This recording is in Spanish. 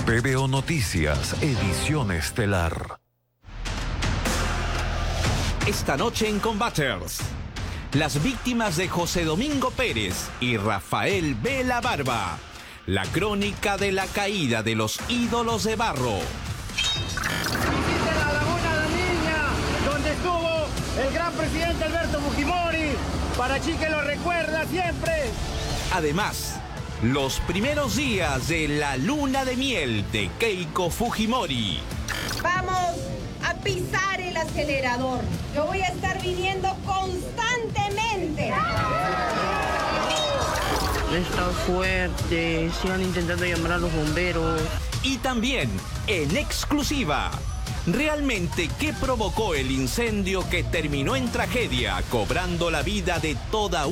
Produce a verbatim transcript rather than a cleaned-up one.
P B O Noticias, edición estelar. Esta noche en Combaters, las víctimas de José Domingo Pérez y Rafael Vela Barba. La crónica de la caída de los ídolos de barro. Visiten la Laguna La Niña, donde estuvo el gran presidente Alberto Fujimori. Parachi que lo recuerda siempre. Además, los primeros días de la luna de miel de Keiko Fujimori. Vamos a pisar el acelerador. Yo voy a estar viniendo constantemente. Está fuerte, sigan intentando llamar a los bomberos. Y también, en exclusiva, ¿realmente qué provocó el incendio que terminó en tragedia, cobrando la vida de toda